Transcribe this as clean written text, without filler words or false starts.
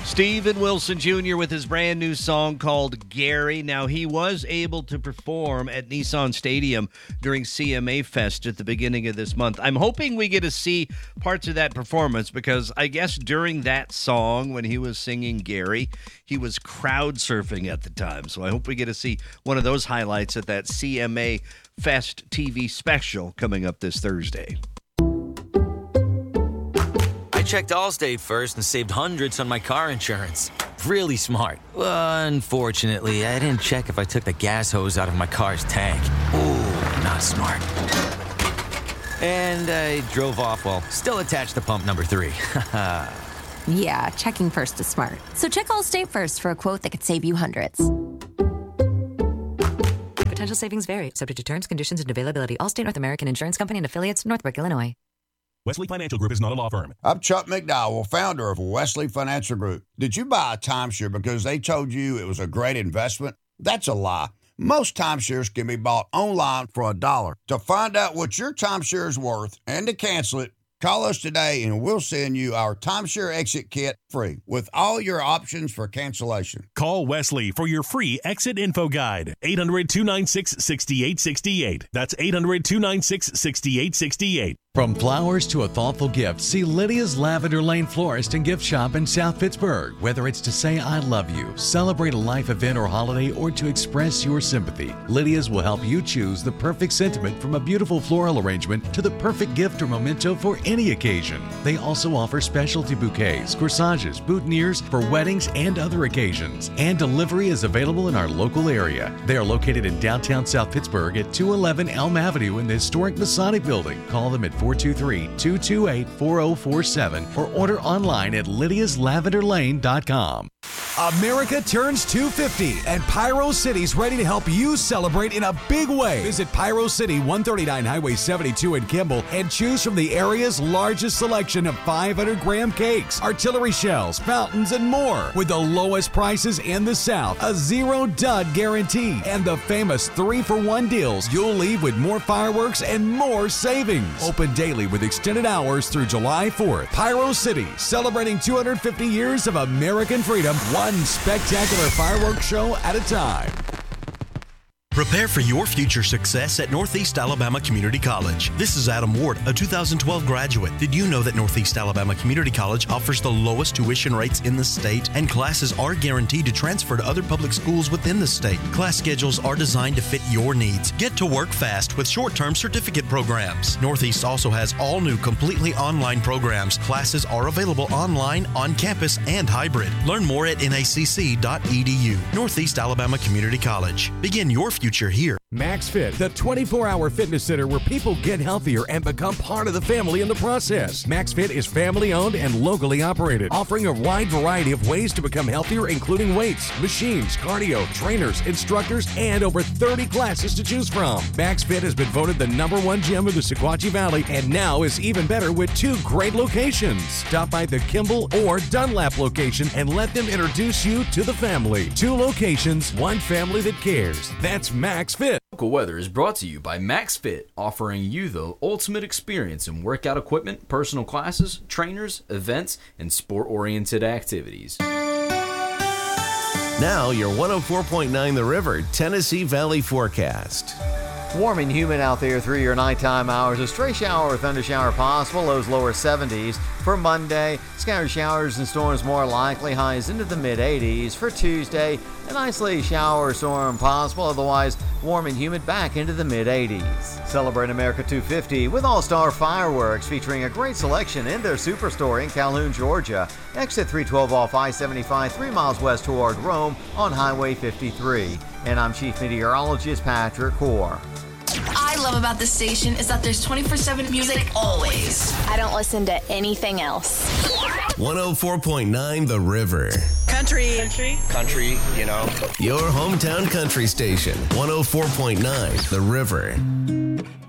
Steven Wilson Jr. with his brand new song called Gary. Now, he was able to perform at Nissan Stadium during CMA Fest at the beginning of this month. I'm hoping we get to see parts of that performance because I guess during that song, when he was singing Gary, he was crowd surfing at the time. So I hope we get to see one of those highlights at that CMA Fest TV special coming up this Thursday. I checked Allstate first and saved hundreds on my car insurance. Really smart. Unfortunately, I didn't check if I took the gas hose out of my car's tank. Ooh, not smart. And I drove off while still attached to pump number 3. Yeah, checking first is smart. So check Allstate first for a quote that could save you hundreds. Potential savings vary, subject to terms, conditions, and availability. Allstate North American Insurance Company and affiliates, Northbrook, Illinois. Wesley Financial Group is not a law firm. I'm Chuck McDowell, founder of Wesley Financial Group. Did you buy a timeshare because they told you it was a great investment? That's a lie. Most timeshares can be bought online for $1. To find out what your timeshare is worth and to cancel it, call us today and we'll send you our timeshare exit kit free with all your options for cancellation. Call Wesley for your free exit info guide. 800-296-6868. That's 800-296-6868. From flowers to a thoughtful gift, see Lydia's Lavender Lane Florist and Gift Shop in South Pittsburgh. Whether it's to say I love you, celebrate a life event or holiday, or to express your sympathy, Lydia's will help you choose the perfect sentiment from a beautiful floral arrangement to the perfect gift or memento for any occasion. They also offer specialty bouquets, corsages, boutonnieres for weddings and other occasions. And delivery is available in our local area. They are located in downtown South Pittsburgh at 211 Elm Avenue in the historic Masonic Building. Call them at 423-228-4047 or order online at lydiaslavenderlane.com. America turns 250 and Pyro City's ready to help you celebrate in a big way. Visit Pyro City, 139 Highway 72 in Kimball, and choose from the area's largest selection of 500-gram cakes, artillery shells, fountains, and more. With the lowest prices in the South, a zero-dud guarantee, and the famous 3-for-1 deals, you'll leave with more fireworks and more savings. Open daily with extended hours through July 4th. Pyro City, celebrating 250 years of American freedom, one spectacular fireworks show at a time. Prepare for your future success at Northeast Alabama Community College. This is Adam Ward, a 2012 graduate. Did you know that Northeast Alabama Community College offers the lowest tuition rates in the state, and classes are guaranteed to transfer to other public schools within the state? Class schedules are designed to fit your needs. Get to work fast with short-term certificate programs. Northeast also has all new completely online programs. Classes are available online, on campus, and hybrid. Learn more at nacc.edu. Northeast Alabama Community College. Begin your future here. Max Fit, the 24-hour fitness center where people get healthier and become part of the family in the process. Max Fit is family-owned and locally operated, offering a wide variety of ways to become healthier, including weights, machines, cardio, trainers, instructors, and over 30 classes to choose from. Max Fit has been voted the #1 gym of the Sequatchie Valley and now is even better with 2 great locations. Stop by the Kimball or Dunlap location and let them introduce you to the family. 2 locations, 1 family that cares. That's Max Fit. Local weather is brought to you by Max Fit, offering you the ultimate experience in workout equipment, personal classes, trainers, events, and sport-oriented activities. Now your 104.9 The River Tennessee Valley forecast. Warm and humid out there through your nighttime hours. A stray shower or thunder shower possible. Lows lower 70s. For Monday, scattered showers and storms more likely. Highs into the mid-80s. For Tuesday, an isolated shower or storm possible. Otherwise, warm and humid back into the mid-80s. Celebrate America 250 with All-Star Fireworks, featuring a great selection in their superstore in Calhoun, Georgia. Exit 312 off I-75, 3 miles west toward Rome on Highway 53. And I'm Chief Meteorologist Patrick Hoare. I love about this station is that there's 24/7 music always. I don't listen to anything else. 104.9 The River. Country, you know. Your hometown country station. 104.9 The River.